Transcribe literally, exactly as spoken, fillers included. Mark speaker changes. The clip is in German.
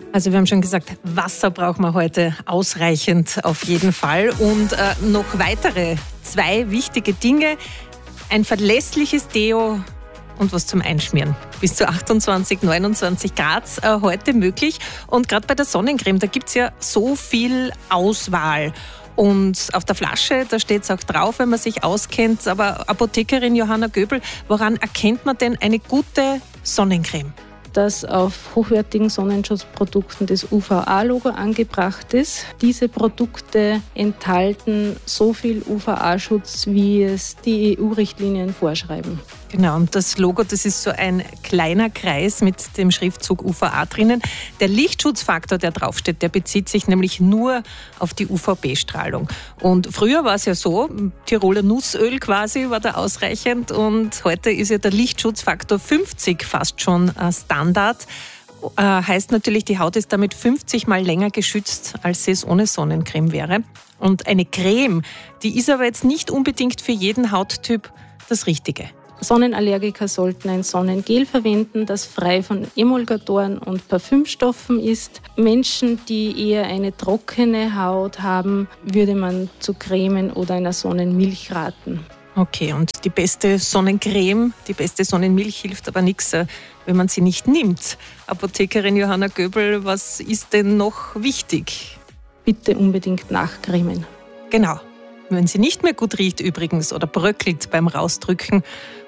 Speaker 1: Also wir haben schon gesagt, Wasser brauchen wir heute ausreichend auf jeden Fall. Und äh, noch weitere zwei wichtige Dinge. Ein verlässliches Deo und was zum Einschmieren. Bis zu achtundzwanzig, neunundzwanzig Grad äh, heute möglich. Und gerade bei der Sonnencreme, da gibt es ja so viel Auswahl. Und auf der Flasche, da steht es auch drauf, wenn man sich auskennt. Aber Apothekerin Johanna Göbel, woran erkennt man denn eine gute Sonnencreme?
Speaker 2: Dass auf hochwertigen Sonnenschutzprodukten das U V A-Logo angebracht ist. Diese Produkte enthalten so viel U V A-Schutz, wie es die E U-Richtlinien vorschreiben.
Speaker 1: Genau, und das Logo, das ist so ein kleiner Kreis mit dem Schriftzug U V A drinnen. Der Lichtschutzfaktor, der draufsteht, der bezieht sich nämlich nur auf die U V B-Strahlung. Und früher war es ja so, Tiroler Nussöl quasi war da ausreichend und heute ist ja der Lichtschutzfaktor fünfzig fast schon Standard. Äh, heißt natürlich, die Haut ist damit fünfzig Mal länger geschützt, als sie es ohne Sonnencreme wäre. Und eine Creme, die ist aber jetzt nicht unbedingt für jeden Hauttyp das Richtige.
Speaker 2: Sonnenallergiker sollten ein Sonnengel verwenden, das frei von Emulgatoren und Parfümstoffen ist. Menschen, die eher eine trockene Haut haben, würde man zu Cremen oder einer Sonnenmilch raten.
Speaker 1: Okay, und die beste Sonnencreme, die beste Sonnenmilch hilft aber nichts, wenn man sie nicht nimmt. Apothekerin Johanna Göbel, was ist denn noch wichtig?
Speaker 2: Bitte unbedingt nachcremen.
Speaker 1: Genau. Wenn sie nicht mehr gut riecht übrigens oder bröckelt beim Rausdrücken,